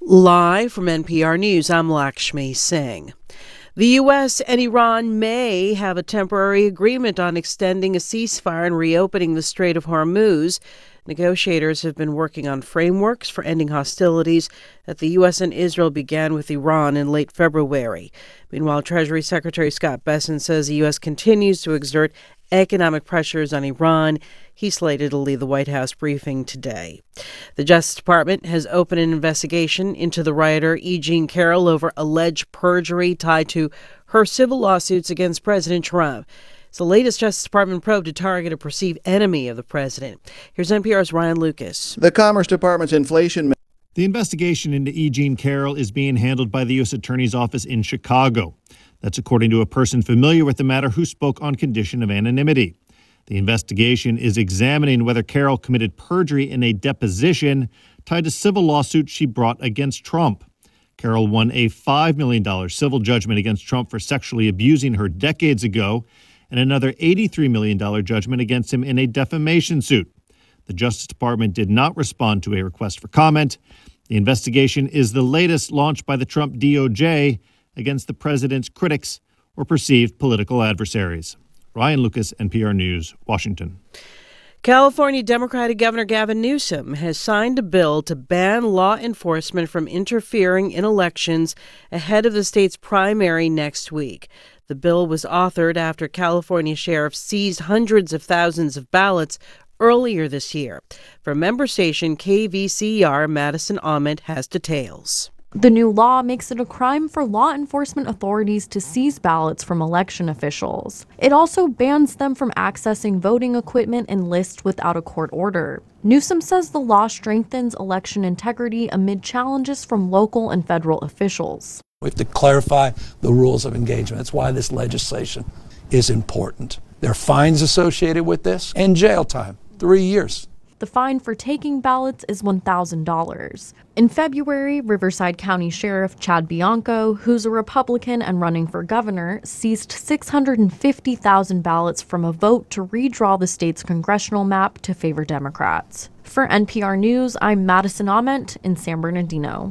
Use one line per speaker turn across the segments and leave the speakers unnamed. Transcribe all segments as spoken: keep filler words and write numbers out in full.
Live from N P R News, I'm Lakshmi Singh. The U S and Iran may have a temporary agreement on extending a ceasefire and reopening the Strait of Hormuz. Negotiators have been working on frameworks for ending hostilities that the U S and Israel began with Iran in late February. Meanwhile, Treasury Secretary Scott Bessent says the U S continues to exert economic pressures on Iran. He's slated to lead the White House briefing today. The Justice Department has opened an investigation into the writer E. Jean Carroll over alleged perjury tied to her civil lawsuits against President Trump. It's the latest Justice Department probe to target a perceived enemy of the president. Here's N P R's Ryan Lucas.
The Commerce Department's inflation...
The investigation into E. Jean Carroll is being handled by the U S Attorney's Office in Chicago. That's according to a person familiar with the matter who spoke on condition of anonymity. The investigation is examining whether Carroll committed perjury in a deposition tied to civil lawsuits she brought against Trump. Carroll won a five million dollars civil judgment against Trump for sexually abusing her decades ago and another eighty-three million dollars judgment against him in a defamation suit. The Justice Department did not respond to a request for comment. The investigation is the latest launched by the Trump D O J against the president's critics or perceived political adversaries. Ryan Lucas, N P R News, Washington.
California Democratic Governor Gavin Newsom has signed a bill to ban law enforcement from interfering in elections ahead of the state's primary next week. The bill was authored after California sheriffs seized hundreds of thousands of ballots earlier this year. From member station K V C R, Madison Ahmed has details.
The new law makes it a crime for law enforcement authorities to seize ballots from election officials. It also bans them from accessing voting equipment and lists without a court order. Newsom says the law strengthens election integrity amid challenges from local and federal officials.
We have to clarify the rules of engagement. That's why this legislation is important. There are fines associated with this and jail time, three years.
The fine for taking ballots is one thousand dollars. In February, Riverside County Sheriff Chad Bianco, who's a Republican and running for governor, seized six hundred fifty thousand ballots from a vote to redraw the state's congressional map to favor Democrats. For N P R News, I'm Madison Ament in San Bernardino.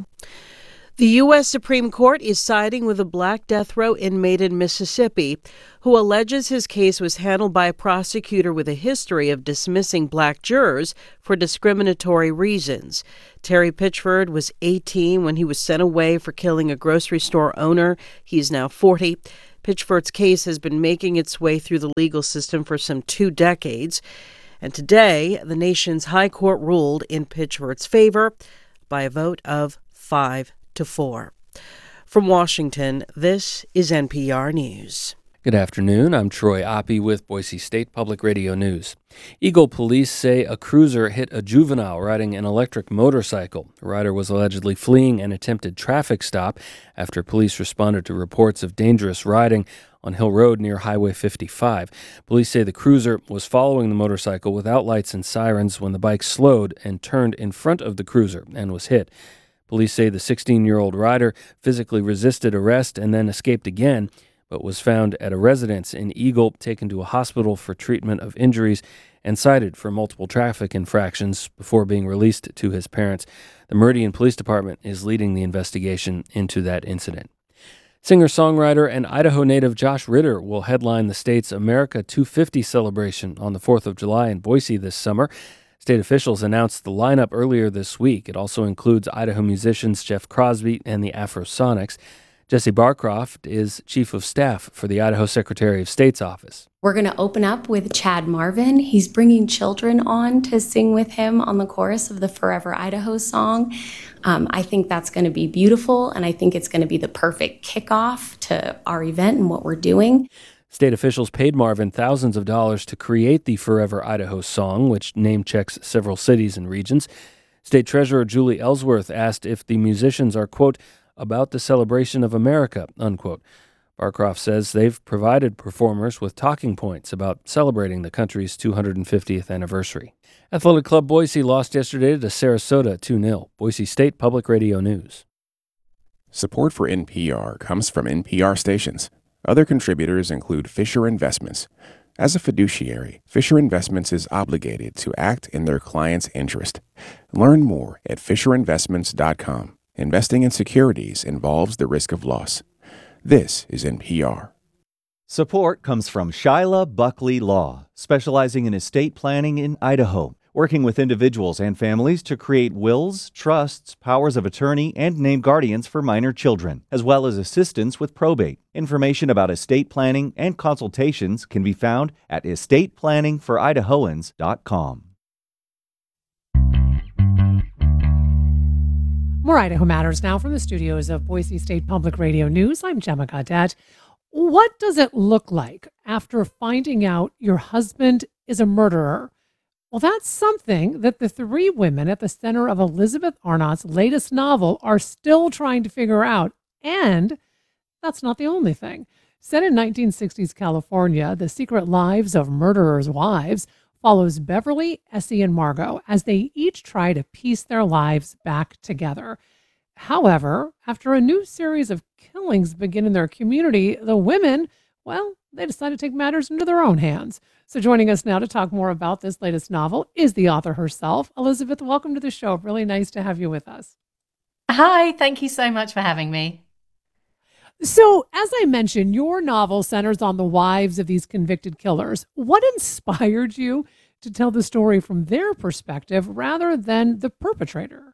The U S Supreme Court is siding with a black death row inmate in Mississippi who alleges his case was handled by a prosecutor with a history of dismissing black jurors for discriminatory reasons. Terry Pitchford was eighteen when he was sent away for killing a grocery store owner. He's now forty. Pitchford's case has been making its way through the legal system for some two decades. And today, the nation's high court ruled in Pitchford's favor by a vote of five to four. From Washington, this is N P R News.
Good afternoon. I'm Troy Oppie with Boise State Public Radio News. Eagle police say a cruiser hit a juvenile riding an electric motorcycle. The rider was allegedly fleeing an attempted traffic stop after police responded to reports of dangerous riding on Hill Road near Highway fifty-five. Police say the cruiser was following the motorcycle without lights and sirens when the bike slowed and turned in front of the cruiser and was hit. Police say the sixteen-year-old rider physically resisted arrest and then escaped again, but was found at a residence in Eagle, taken to a hospital for treatment of injuries, and cited for multiple traffic infractions before being released to his parents. The Meridian Police Department is leading the investigation into that incident. Singer-songwriter and Idaho native Josh Ritter will headline the state's America two fifty celebration on the fourth of July in Boise this summer. State officials announced the lineup earlier this week. It also includes Idaho musicians Jeff Crosby and the Afrosonics. Jesse Barcroft is Chief of Staff for the Idaho Secretary of State's office.
We're going to open up with Chad Marvin. He's bringing children on to sing with him on the chorus of the Forever Idaho song. Um, I think that's going to be beautiful, and I think it's going to be the perfect kickoff to our event and what we're doing.
State officials paid Marvin thousands of dollars to create the Forever Idaho song, which name-checks several cities and regions. State Treasurer Julie Ellsworth asked if the musicians are, quote, about the celebration of America, unquote. Barcroft says they've provided performers with talking points about celebrating the country's two hundred fiftieth anniversary. Athletic Club Boise lost yesterday to Sarasota two nil. Boise State Public Radio News.
Support for N P R comes from N P R stations. Other contributors include Fisher Investments. As a fiduciary, Fisher Investments is obligated to act in their client's interest. Learn more at fisher investments dot com. Investing in securities involves the risk of loss. This is N P R.
Support comes from Shyla Buckley Law, specializing in estate planning in Idaho, working with individuals and families to create wills, trusts, powers of attorney, and name guardians for minor children, as well as assistance with probate. Information about estate planning and consultations can be found at estate planning for idahoans dot com.
More Idaho Matters now from the studios of Boise State Public Radio News. I'm Gemma Gaudette. What does it look like after finding out your husband is a murderer? Well, that's something that the three women at the center of Elizabeth Arnott's latest novel are still trying to figure out. And that's not the only thing. Set in nineteen sixties California, The Secret Lives of Murderers' Wives follows Beverly, Essie, and Margot as they each try to piece their lives back together. However, after a new series of killings begin in their community, the women, well, they decide to take matters into their own hands. So joining us now to talk more about this latest novel is the author herself. Elizabeth, welcome to the show. Really nice to have you with us.
Hi, thank you so much for having me.
So, as I mentioned, your novel centers on the wives of these convicted killers. What inspired you to tell the story from their perspective rather than the perpetrator?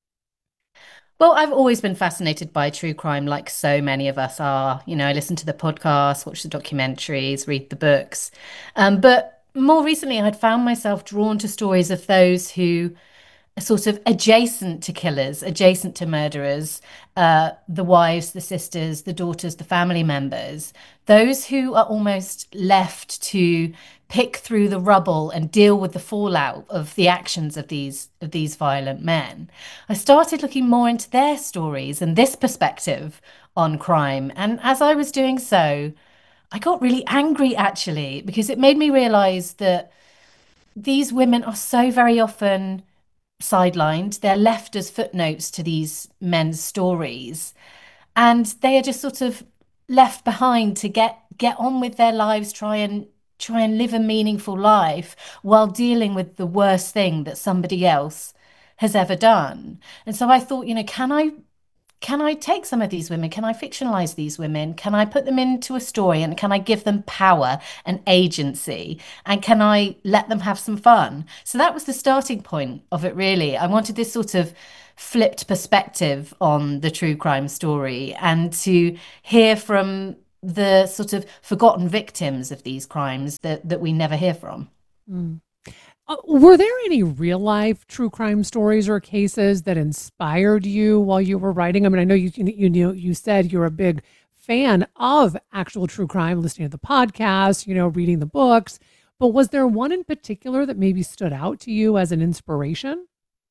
Well, I've always been fascinated by true crime, like so many of us are. You know, I listen to the podcasts, watch the documentaries, read the books. Um, but more recently, I'd found myself drawn to stories of those who are sort of adjacent to killers, adjacent to murderers, uh, the wives, the sisters, the daughters, the family members, those who are almost left to pick through the rubble and deal with the fallout of the actions of these of these violent men. I started looking more into their stories and this perspective on crime. And as I was doing so, I got really angry, actually, because it made me realize that these women are so very often sidelined. They're left as footnotes to these men's stories, and they are just sort of left behind to get get on with their lives, try and try and live a meaningful life while dealing with the worst thing that somebody else has ever done. And so I thought, you know, can I can I take some of these women? Can I fictionalize these women? Can I put them into a story, and can I give them power and agency? And can I let them have some fun? So that was the starting point of it, really. I wanted this sort of flipped perspective on the true crime story, and to hear from the sort of forgotten victims of these crimes that, that we never hear from.
Mm. Uh, were there any real life true crime stories or cases that inspired you while you were writing? I mean, I know you you know you said you're a big fan of actual true crime, listening to the podcast, you know, reading the books, but was there one in particular that maybe stood out to you as an inspiration?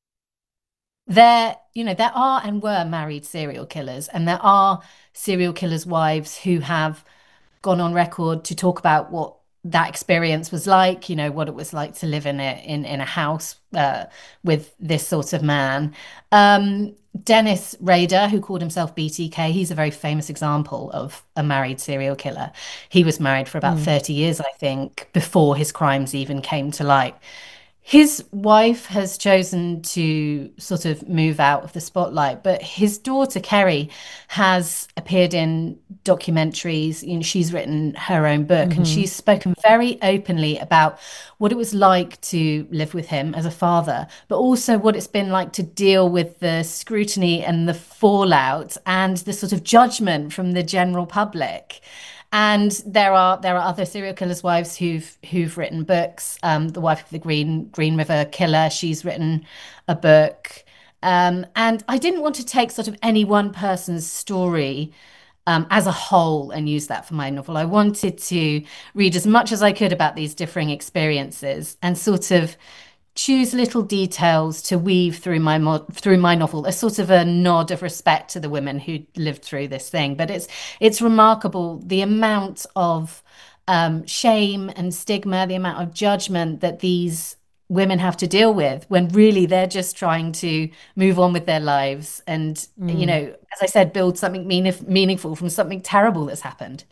There, you know, there are and were married serial killers, and there are serial killers' wives who have gone on record to talk about what that experience was like, you know, what it was like to live in a in, in a house uh, with this sort of man. Um, Dennis Rader, who called himself B T K, he's a very famous example of a married serial killer. He was married for about mm. thirty years, I think, before his crimes even came to light. His wife has chosen to sort of move out of the spotlight, but his daughter, Kerry, has appeared in documentaries. You know, she's written her own book, mm-hmm. and she's spoken very openly about what it was like to live with him as a father, but also what it's been like to deal with the scrutiny and the fallout and the sort of judgment from the general public. And there are there are other serial killers' wives who've who've written books. Um, the wife of the Green Green River Killer, she's written a book. Um, and I didn't want to take sort of any one person's story um, as a whole and use that for my novel. I wanted to read as much as I could about these differing experiences and sort of choose little details to weave through my mo- through my novel, a sort of a nod of respect to the women who lived through this thing. But it's it's remarkable the amount of um, shame and stigma, the amount of judgment that these women have to deal with when really they're just trying to move on with their lives and, mm. you know, as I said, build something mean- meaningful from something terrible that's happened.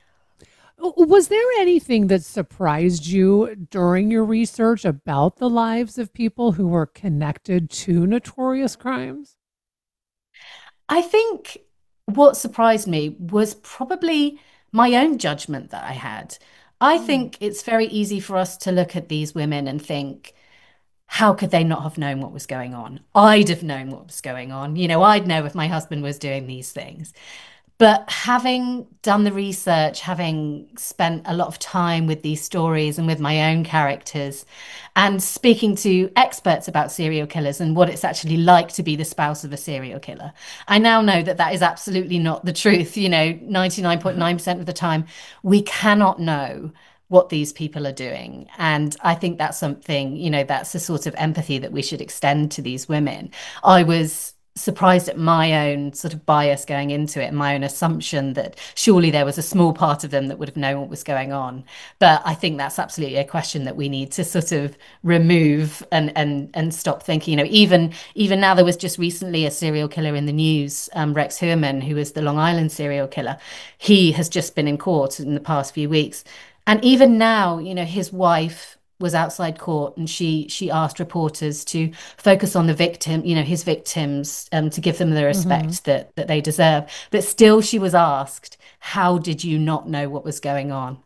Was there anything that surprised you during your research about the lives of people who were connected to notorious crimes?
I think what surprised me was probably my own judgment that I had. I think it's very easy for us to look at these women and think, how could they not have known what was going on? I'd have known what was going on. You know, I'd know if my husband was doing these things. But having done the research, having spent a lot of time with these stories and with my own characters, and speaking to experts about serial killers and what it's actually like to be the spouse of a serial killer, I now know that that is absolutely not the truth. You know, ninety-nine point nine percent of the time, we cannot know what these people are doing. And I think that's something, you know, that's a sort of empathy that we should extend to these women. I was surprised at my own sort of bias going into it and my own assumption that surely there was a small part of them that would have known what was going on. But I think that's absolutely a question that we need to sort of remove and and and stop thinking. You know, even even now there was just recently a serial killer in the news, um, Rex Heuermann, who was the Long Island serial killer. He has just been in court in the past few weeks. And even now, you know, his wife was outside court and she she asked reporters to focus on the victim, you know, his victims, um, to give them the respect mm-hmm. that that they deserve. But still she was asked, how did you not know what was going on?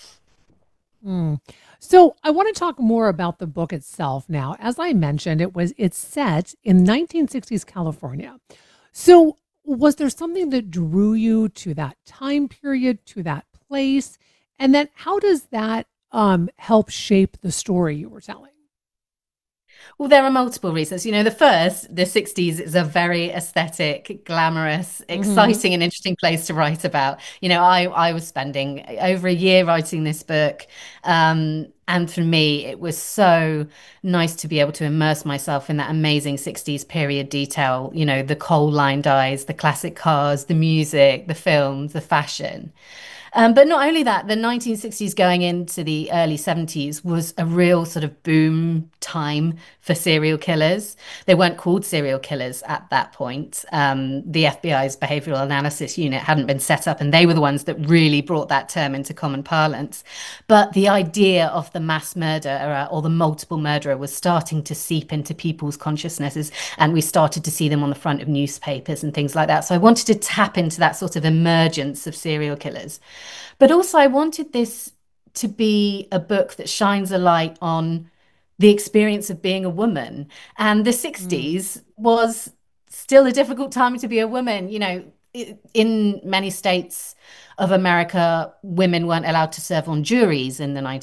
Mm. So I want to talk more about the book itself now. As I mentioned, it was it's set in nineteen sixties California. So was there something that drew you to that time period, to that place? And then how does that um, help shape the story you were telling?
Well, there are multiple reasons. You know, the first, the sixties is a very aesthetic, glamorous, exciting, mm-hmm. and interesting place to write about. You know, I, I was spending over a year writing this book. Um, and for me, it was so nice to be able to immerse myself in that amazing sixties period detail. You know, the coal-lined eyes, the classic cars, the music, the films, the fashion. Um, but not only that, the nineteen sixties going into the early seventies was a real sort of boom time for serial killers. They weren't called serial killers at that point. Um, the F B I's Behavioral Analysis Unit hadn't been set up, and they were the ones that really brought that term into common parlance. But the idea of the mass murderer or the multiple murderer was starting to seep into people's consciousnesses, and we started to see them on the front of newspapers and things like that. So I wanted to tap into that sort of emergence of serial killers. But also I wanted this to be a book that shines a light on the experience of being a woman. And the sixties mm. was still a difficult time to be a woman. You know, in many states of America, women weren't allowed to serve on juries in the